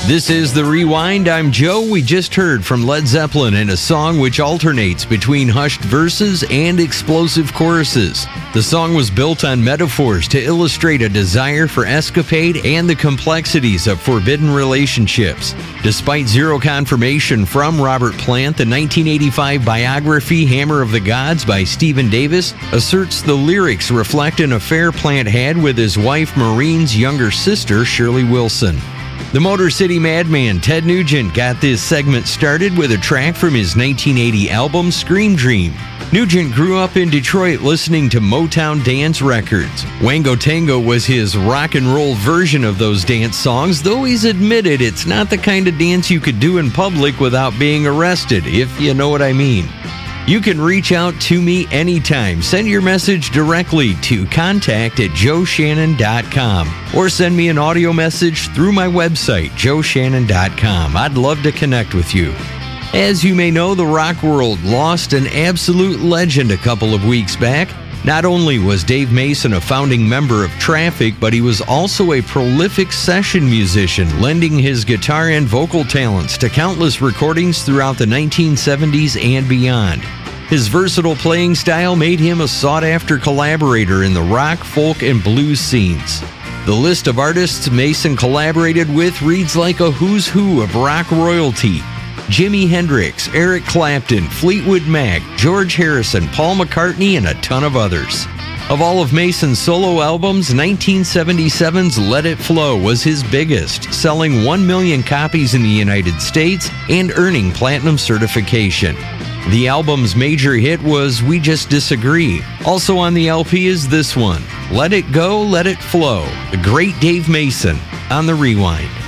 This is The Rewind. I'm Joe. We just heard from Led Zeppelin in a song which alternates between hushed verses and explosive choruses. The song was built on metaphors to illustrate a desire for escapade and the complexities of forbidden relationships. Despite zero confirmation from Robert Plant, the 1985 biography Hammer of the Gods by Stephen Davis asserts the lyrics reflect an affair Plant had with his wife Maureen's younger sister, Shirley Wilson. The Motor City Madman Ted Nugent got this segment started with a track from his 1980 album Scream Dream. Nugent grew up in Detroit listening to Motown dance records. Wango Tango was his rock and roll version of those dance songs, though he's admitted it's not the kind of dance you could do in public without being arrested, if you know what I mean. You can reach out to me anytime. Send your message directly to contact@joeshannon.com or send me an audio message through my website, joeshannon.com. I'd love to connect with you. As you may know, the rock world lost an absolute legend a couple of weeks back. Not only was Dave Mason a founding member of Traffic, but he was also a prolific session musician, lending his guitar and vocal talents to countless recordings throughout the 1970s and beyond. His versatile playing style made him a sought-after collaborator in the rock, folk, and blues scenes. The list of artists Mason collaborated with reads like a who's who of rock royalty. Jimi Hendrix, Eric Clapton, Fleetwood Mac, George Harrison, Paul McCartney, and a ton of others. Of all of Mason's solo albums, 1977's Let It Flow was his biggest, selling 1 million copies in the United States and earning platinum certification. The album's major hit was We Just Disagree. Also on the LP is this one, Let It Go, Let It Flow, the great Dave Mason on The Rewind.